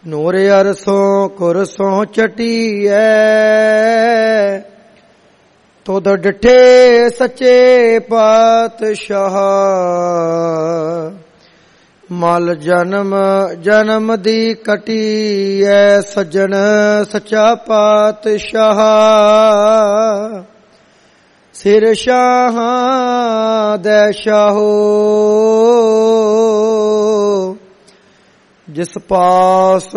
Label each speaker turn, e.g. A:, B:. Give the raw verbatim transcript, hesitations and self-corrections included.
A: ਨੂਰ ਅਰਸੋਂ ਕੁਰਸੋਂ ਚਟੀਐ, ਤੁਧ ਡਿਠੇ ਸੱਚੇ ਪਾਤਸ਼ਾਹ। ਮਲ ਜਨਮ ਜਨਮ ਦੀ ਕਟੀਐ, ਸੱਜਣ ਸੱਚਾ ਪਾਤਸ਼ਾਹ। ਸਿਰ ਸ਼ਾਹਾਂ ਦੇ ਸ਼ਾਹੋ, ਜਿਸ ਪਾਸ